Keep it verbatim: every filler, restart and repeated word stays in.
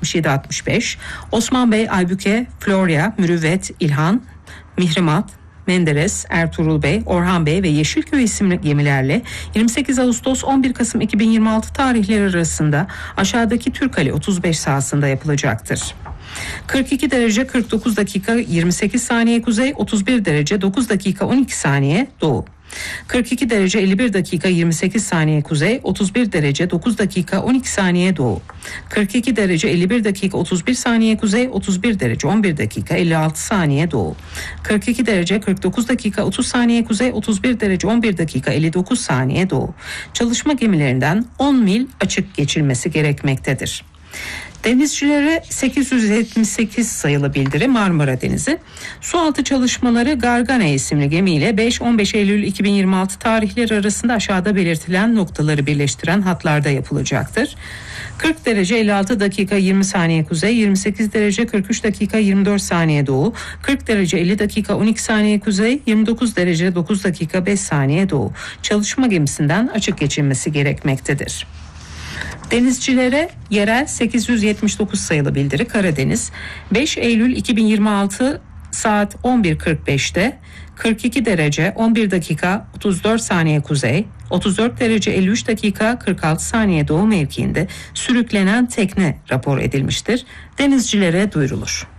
altmış yedi altmış beş, Osman Bey, Aybüke, Florya, Mürüvvet, İlhan, Mihrimah, Menderes, Ertuğrul Bey, Orhan Bey ve Yeşilköy isimli gemilerle yirmi sekiz Ağustos on bir Kasım iki bin yirmi altı tarihleri arasında aşağıdaki Türkali otuz beş sahasında yapılacaktır. kırk iki derece kırk dokuz dakika yirmi sekiz saniye kuzey, otuz bir derece dokuz dakika on iki saniye doğu. kırk iki derece elli bir dakika yirmi sekiz saniye kuzey, otuz bir derece dokuz dakika on iki saniye doğu. kırk iki derece elli bir dakika otuz bir saniye kuzey, otuz bir derece on bir dakika elli altı saniye doğu. kırk iki derece kırk dokuz dakika otuz saniye kuzey, otuz bir derece on bir dakika elli dokuz saniye doğu. Çalışma gemilerinden on mil açık geçilmesi gerekmektedir. Denizcilere sekiz yüz yetmiş sekiz sayılı bildiri Marmara Denizi. Sualtı çalışmaları Gargane isimli gemiyle beş on beş Eylül iki bin yirmi altı tarihleri arasında aşağıda belirtilen noktaları birleştiren hatlarda yapılacaktır. kırk derece elli altı dakika yirmi saniye kuzey, yirmi sekiz derece kırk üç dakika yirmi dört saniye doğu, kırk derece elli dakika on iki saniye kuzey, yirmi dokuz derece dokuz dakika beş saniye doğu. Çalışma gemisinden açık geçilmesi gerekmektedir. Denizcilere yerel sekiz yüz yetmiş dokuz sayılı bildiri Karadeniz beş Eylül iki bin yirmi altı saat on bir kırk beşte kırk iki derece on bir dakika otuz dört saniye kuzey, otuz dört derece elli üç dakika kırk altı saniye doğu mevkiinde sürüklenen tekne rapor edilmiştir. Denizcilere duyurulur.